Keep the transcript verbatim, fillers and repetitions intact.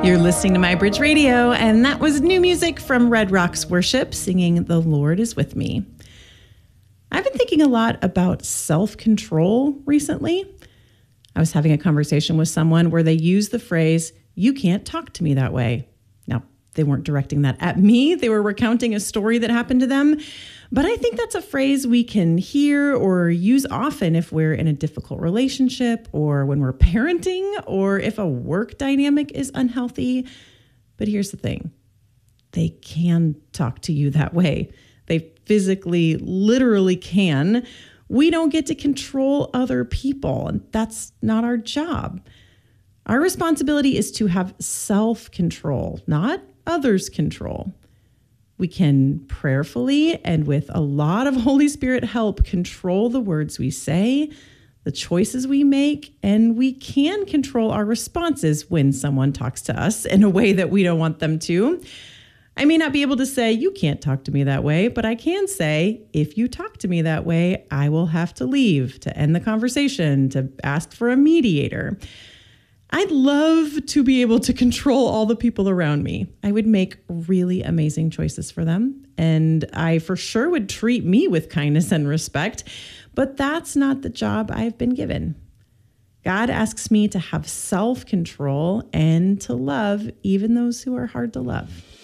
You're listening to My Bridge Radio, and that was new music from Red Rocks Worship singing The Lord is With Me. I've been thinking a lot about self-control recently. I was having a conversation with someone where they used the phrase, "You can't talk to me that way." Now, they weren't directing that at me. They were recounting a story that happened to them. But I think that's a phrase we can hear or use often if we're in a difficult relationship or when we're parenting or if a work dynamic is unhealthy. But here's the thing. They can talk to you that way. They physically, literally can. We don't get to control other people, and that's not our job. Our responsibility is to have self-control, not others' control. We can prayerfully and with a lot of Holy Spirit help control the words we say, the choices we make, and we can control our responses when someone talks to us in a way that we don't want them to. I may not be able to say, "You can't talk to me that way," but I can say, "If you talk to me that way, I will have to leave, to end the conversation, to ask for a mediator." I'd love to be able to control all the people around me. I would make really amazing choices for them, and I for sure would treat me with kindness and respect, but that's not the job I've been given. God asks me to have self-control and to love even those who are hard to love.